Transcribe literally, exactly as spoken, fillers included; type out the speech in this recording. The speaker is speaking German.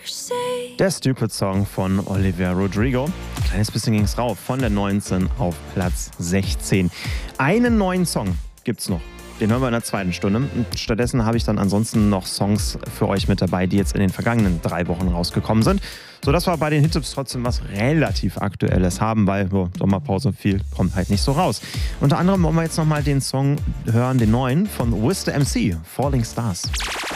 Der Stupid Song von Olivia Rodrigo. Ein kleines bisschen ging es rauf, von der neunzehn auf Platz sechzehn. Einen neuen Song gibt's noch. Den hören wir in der zweiten Stunde. Und stattdessen habe ich dann ansonsten noch Songs für euch mit dabei, die jetzt in den vergangenen drei Wochen rausgekommen sind. Sodass wir bei den Hit-Tipps trotzdem was relativ Aktuelles haben, weil oh, Sommerpause viel kommt halt nicht so raus. Unter anderem wollen wir jetzt nochmal den Song hören, den neuen von Wiz the M C, Falling Stars.